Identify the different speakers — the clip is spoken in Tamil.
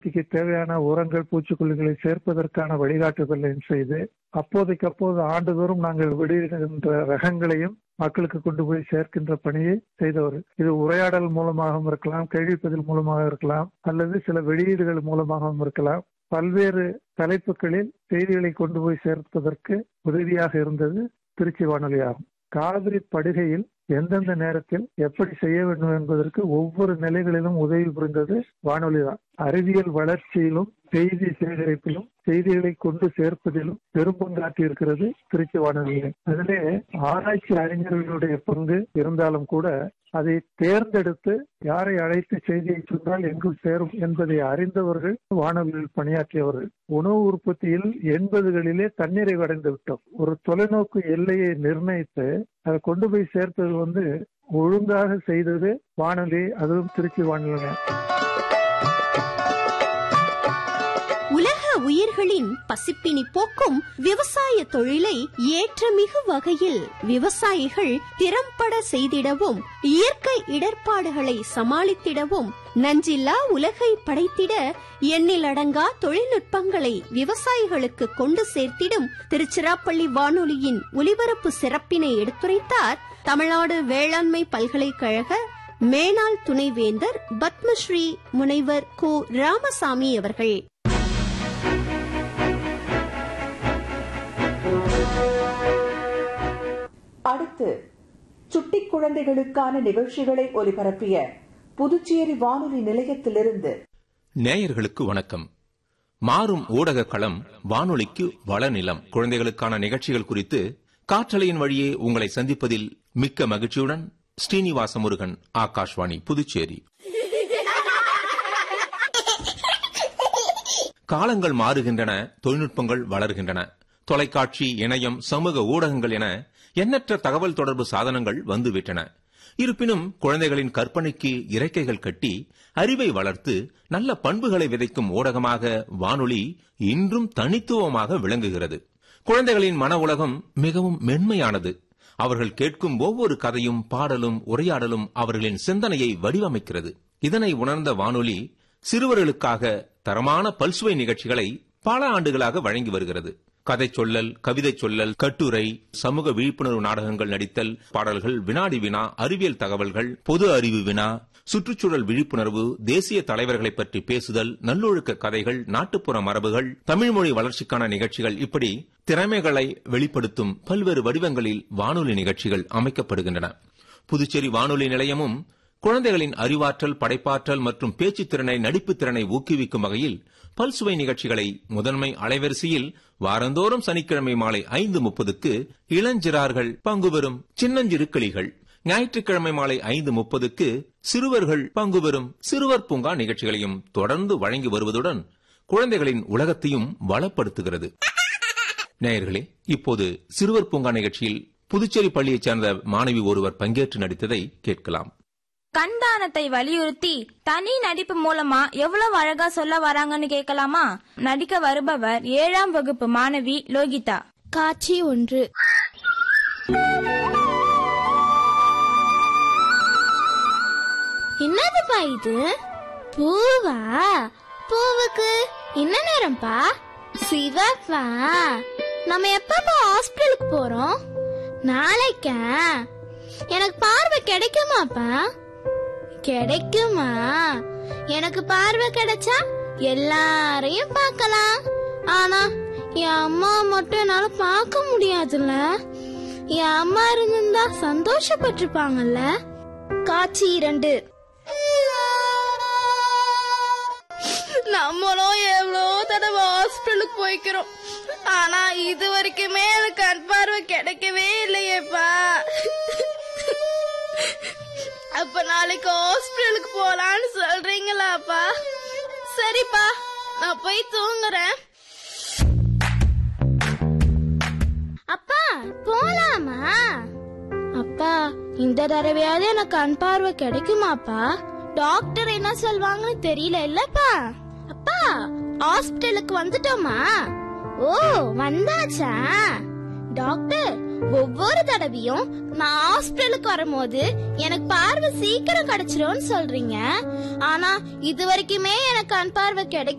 Speaker 1: தேவையான உரங்கள், பூச்சிக்கொல்லிகளை சேர்ப்பதற்கான வழிகாட்டுதலையும் செய்து அப்போதைக்கு அப்போது ஆண்டுதோறும் நாங்கள் வெளியிடுகின்ற ரகங்களையும் மக்களுக்கு கொண்டு போய் சேர்க்கின்ற பணியை செய்தவர். இது உரையாடல் மூலமாகவும் இருக்கலாம், கேள்விப்பதில் மூலமாக இருக்கலாம், அல்லது சில வெளியீடுகள் மூலமாகவும் இருக்கலாம். பல்வேறு தலைப்புகளில் செய்திகளை கொண்டு போய் சேர்ப்பதற்கு உதவியாக இருந்தது திருச்சி வானொலி ஆகும். காவிரி படுகையில் எந்தெந்த நேரத்தில் எப்படி செய்ய வேண்டும் என்பதற்கு ஒவ்வொரு நிலைகளிலும் உதவி புரிந்தது வானொலி தான். அறிவியல் வளர்ச்சியிலும் செய்தி சேகரிப்பிலும் செய்திகளை கொண்டு சேர்ப்பதிலும் பெரும்பங்காற்றி இருக்கிறது திருச்சி வானொலி. அதிலே ஆராய்ச்சி அறிஞர்களுடைய பங்கு இருந்தாலும் கூட அதை தேர்ந்தெடுத்து யாரை அழைத்து செய்தியை சொன்னால் எங்கு சேரும் என்பதை அறிந்தவர்கள் வானொலியில் பணியாற்றியவர்கள். உணவு உற்பத்தியில் 80களிலே தன்னிறைவு அடைந்து விட்டோம். ஒரு தொலைநோக்கு எல்லையை நிர்ணயித்து அதை கொண்டு போய் சேர்த்தது ஒழுங்காக செய்தது வானொலி, அதுவும் திருச்சி வானொலி.
Speaker 2: உலக உயிர்களின் பசிப்பினி போக்கும் விவசாய தொழிலை ஏற்றமிகு வகையில் விவசாயிகள் திறம்பட செய்திடவும், இயற்கை இடர்பாடுகளை சமாளித்திடவும், நஞ்சில்லா உலகை படைத்திட எண்ணிலடங்கா தொழில்நுட்பங்களை விவசாயிகளுக்கு கொண்டு சேர்த்திடும் திருச்சிராப்பள்ளி வானொலியின் ஒலிபரப்பு சிறப்பினை எடுத்துரைத்தார் தமிழ்நாடு வேளாண்மை பல்கலைக்கழக மேனாள் துணைவேந்தர் பத்மஸ்ரீ முனைவர் கோ ராமசாமி அவர்கள்.
Speaker 3: அடுத்து சுட்டி குழந்தைகளுக்கான நிகழ்ச்சிகளை ஒலிபரப்பிய புதுச்சேரி வானொலி நிலையத்திலிருந்து
Speaker 4: நேயர்களுக்கு வணக்கம். மாறும் ஊடக களம், வானொலிக்கு வளநிலம் குழந்தைகளுக்கான நிகழ்ச்சிகள் குறித்து காற்றலையின் வழியே உங்களை சந்திப்பதில் மிக்க மகிழ்ச்சியுடன் ஸ்ரீனிவாச முருகன், ஆகாஷ்வாணி புதுச்சேரி. காலங்கள் மாறுகின்றன, தொழில்நுட்பங்கள் வளர்கின்றன. தொலைக்காட்சி, இணையம், சமூக ஊடகங்கள் என எண்ணற்ற தகவல் தொடர்பு சாதனங்கள் வந்துவிட்டன. இருப்பினும் குழந்தைகளின் கற்பனைக்கு இறக்கைகள் கட்டி அறிவை வளர்த்து நல்ல பண்புகளை விதைக்கும் ஊடகமாக வானொலி இன்றும் தனித்துவமாக விளங்குகிறது. குழந்தைகளின் மன உலகம் மிகவும் மென்மையானது. அவர்கள் கேட்கும் ஒவ்வொரு கதையும், பாடலும், உரையாடலும் அவர்களின் சிந்தனையை வடிவமைக்கிறது. இதனை உணர்ந்த வானொலி சிறுவர்களுக்காக தரமான பல்சுவை நிகழ்ச்சிகளை பல ஆண்டுகளாக வழங்கி வருகிறது. கதை சொல்லல், கவிதை சொல்லல், கட்டுரை, சமூக விழிப்புணர்வு நாடகங்கள் நடித்தல், பாடல்கள், வினாடி வினா, அறிவியல் தகவல்கள், பொது அறிவு வினா, சுற்றுச்சூழல் விழிப்புணர்வு, தேசிய தலைவர்களை பற்றி பேசுதல், நல்லொழுக்க கதைகள், நாட்டுப்புற மரபுகள், தமிழ்மொழி வளர்ச்சிக்கான நிகழ்ச்சிகள், இப்படி திறமைகளை வெளிப்படுத்தும் பல்வேறு வடிவங்களில் வானொலி நிகழ்ச்சிகள் அமைக்கப்படுகின்றன. புதுச்சேரி வானொலி நிலையமும் குழந்தைகளின் அறிவாற்றல், படைப்பாற்றல் மற்றும் பேச்சு திறனை, நடிப்பு திறனை ஊக்குவிக்கும் வகையில் பல்சுவை நிகழ்ச்சிகளை முதன்மை அலைவரிசையில் வாரந்தோறும் சனிக்கிழமை மாலை 5:30க்கு இளஞ்சிறார்கள் பங்குபெறும் சின்னஞ்சிறு கிளிகள், ஞாயிற்றுக்கிழமை மாலை 5:30க்கு சிறுவர்கள் பங்குபெறும் சிறுவர் பூங்கா நிகழ்ச்சிகளையும் தொடர்ந்து வழங்கி வருவதுடன் குழந்தைகளின் உலகத்தையும் வளப்படுத்துகிறது. நேயர்களே, இப்போது சிறுவர் பூங்கா நிகழ்ச்சியில் புதுச்சேரி பள்ளியைச் சேர்ந்த மாணவி ஒருவர் பங்கேற்று நடித்ததை கேட்கலாம்.
Speaker 5: கண்தானத்தை வலியுறுத்தி தனி நடிப்பு மூலமா எவ்வளவு அழகா சொல்ல வராங்கன்னு கேட்கலாமா? நடிக்க வருபவர் 7ஆம் வகுப்பு மாணவி லோகிதா.
Speaker 6: காட்சி 1. என்னதுப்பா இது? பூவா? பூவுக்கு என்ன நேரம்பா? சிவப்பா? நம்ம எப்பப்பா ஹாஸ்பிட்டலுக்கு போறோம்? நாளைக்கா? எனக்கு பார்வை கிடைக்குமாப்பா? கிடைக்குமா? எனக்கு பார்வை கிடைச்சா எல்லாரையும் பார்க்கலாம். ஆனா என் அம்மா மட்டும் என்னால பார்க்க முடியாதுல்ல. என் அம்மா இருந்தா சந்தோஷப்பட்டிருப்பாங்கல்ல. காட்சி 2. நம்மளும் எவ்வளோ தடவை ஹாஸ்பிட்டலுக்கு போய்க்கிறோம். ஆனா இது வரைக்குமே எனக்கு கண் பார்வை கிடைக்கவே இல்லையேப்பா. அப்ப நாளைக்கு ஹாஸ்பிட்டலுக்கு போலான்னு சொல்றீங்களாப்பா? சரிப்பா, நான் போய் தூங்குறேன். அப்பா போலாமா? அப்பா, இந்த தடவையாவது எனக்கு கண் பார்வை கிடைக்குமாப்பா? டாக்டர் என்ன சொல்வாங்கன்னு தெரியல இல்லப்பா. அப்பா, ஹாஸ்பிட்டலுக்கு வந்துட்டோமா? ஓ, வந்தாச்சா? டாக்டர், ஒவ்வொரு தடவையும் நான் ஹாஸ்பிடலுக்கு வரும்போது எனக்கு பார்வை சீக்கிரம் கிடைச்சிரும்னு சொல்றீங்க. ஆனா இது வரைக்குமே எனக்கு கண் பார்வை கிடைக்க